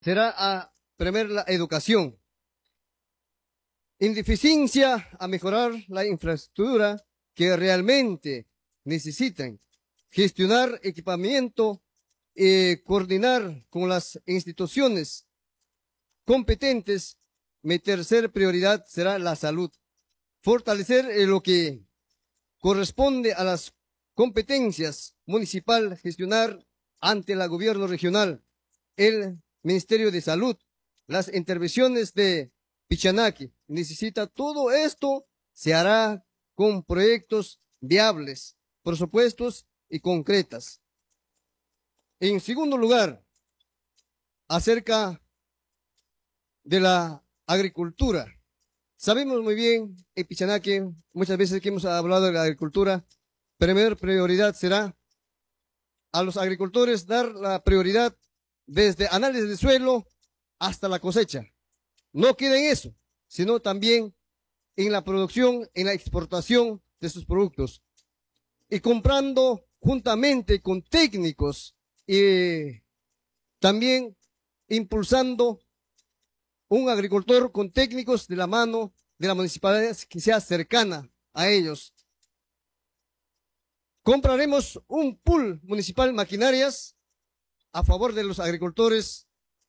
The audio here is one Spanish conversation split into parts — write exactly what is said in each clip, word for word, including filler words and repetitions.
será a primero la educación. En deficiencia a mejorar la infraestructura que realmente necesitan, gestionar equipamiento, eh, coordinar con las instituciones competentes. Mi tercera prioridad será la salud. Fortalecer eh, lo que corresponde a las competencias municipal, gestionar ante el gobierno regional, el Ministerio de Salud, las intervenciones de Pichanaki. Necesita todo esto, se hará con proyectos viables, presupuestos y concretas. En segundo lugar, acerca de la agricultura. Sabemos muy bien en Pichanaki, muchas veces que hemos hablado de la agricultura, primera prioridad será a los agricultores dar la prioridad desde análisis de suelo hasta la cosecha. No queda en eso, sino también en la producción, en la exportación de sus productos. Y comprando juntamente con técnicos y también impulsando un agricultor con técnicos de la mano de la municipalidad que sea cercana a ellos. Compraremos un pool municipal maquinarias a favor de los agricultores,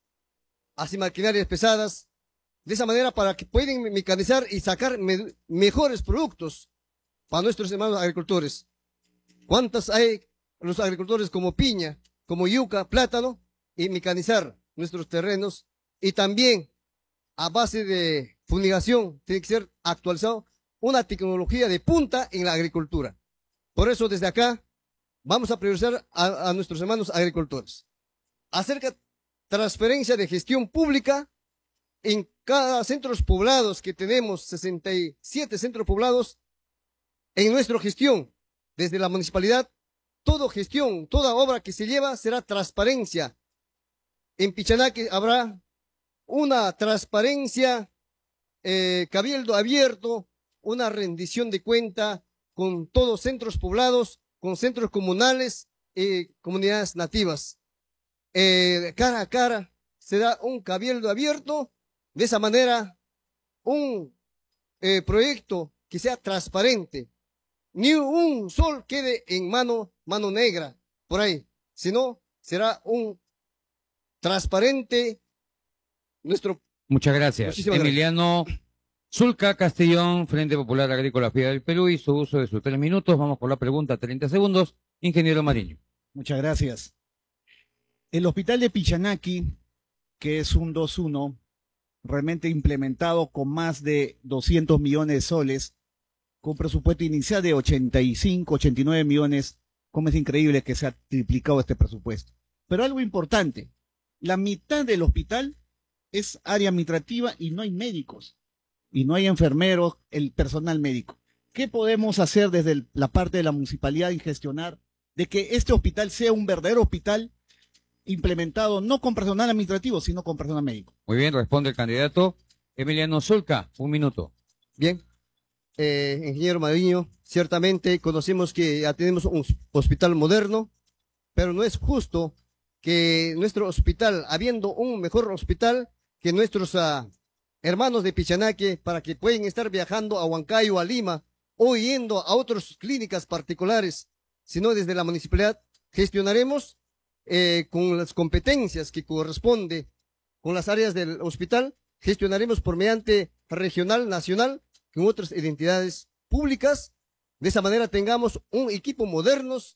así maquinarias pesadas, de esa manera para que puedan mecanizar y sacar me mejores productos para nuestros hermanos agricultores. ¿Cuántas hay los agricultores como piña, como yuca, plátano? Y mecanizar nuestros terrenos y también a base de fumigación tiene que ser actualizado una tecnología de punta en la agricultura. Por eso desde acá vamos a priorizar a, a nuestros hermanos agricultores. Acerca de transferencia de gestión pública en cada centros poblados que tenemos, sesenta y siete centros poblados, en nuestra gestión, desde la municipalidad, toda gestión, toda obra que se lleva será transparencia. En Pichanaki habrá una transparencia, eh, cabildo abierto, una rendición de cuenta con todos centros poblados, con centros comunales y comunidades nativas. Eh, cara a cara se da un cabildo abierto, de esa manera un eh, proyecto que sea transparente. Ni un sol quede en mano, mano negra por ahí, sino será un transparente nuestro. Muchas gracias. Muchísimas Emiliano gracias. Zulca Castellón, Frente Popular Agrícola Fiel del Perú, y su uso de sus tres minutos. Vamos por la pregunta, treinta segundos. Ingeniero Mariño. Muchas gracias. El hospital de Pichanaki, que es un dos uno, realmente implementado con más de doscientos millones de soles, con presupuesto inicial de ochenta y cinco, ochenta y nueve millones, como es increíble que se ha triplicado este presupuesto. Pero algo importante, la mitad del hospital es área administrativa y no hay médicos, y no hay enfermeros, el personal médico. ¿Qué podemos hacer desde el, la parte de la municipalidad y gestionar de que este hospital sea un verdadero hospital implementado no con personal administrativo, sino con personal médico? Muy bien, responde el candidato. Emiliano Zulca, un minuto. Bien. Eh, ingeniero Mariño, ciertamente conocemos que ya tenemos un hospital moderno, pero no es justo que nuestro hospital, habiendo un mejor hospital que nuestros uh, hermanos de Pichanaki, para que puedan estar viajando a Huancayo, a Lima, o yendo a otras clínicas particulares, sino desde la municipalidad gestionaremos eh, con las competencias que corresponde con las áreas del hospital, gestionaremos por mediante regional, nacional, con otras identidades públicas. De esa manera tengamos un equipo modernos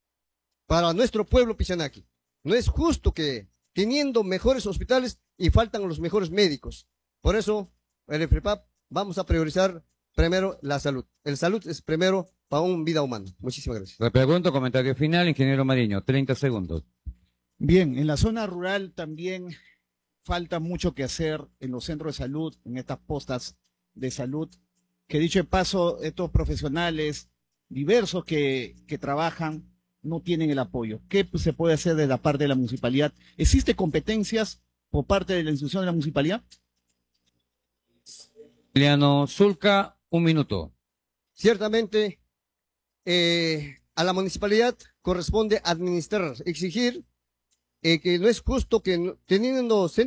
para nuestro pueblo Pichanaki. No es justo que teniendo mejores hospitales y faltan los mejores médicos. Por eso, en el FREPAP vamos a priorizar primero la salud. El salud es primero para una vida humana. Muchísimas gracias. Le pregunto, comentario final, ingeniero Mariño, treinta segundos. Bien, en la zona rural también falta mucho que hacer en los centros de salud, en estas postas de salud, que dicho de paso, estos profesionales diversos que, que trabajan no tienen el apoyo. ¿Qué se puede hacer de la parte de la municipalidad? ¿Existe competencias por parte de la institución de la municipalidad? Emiliano Zulca, un minuto. Ciertamente, eh, a la municipalidad corresponde administrar, exigir eh, que no es justo que no- teniendo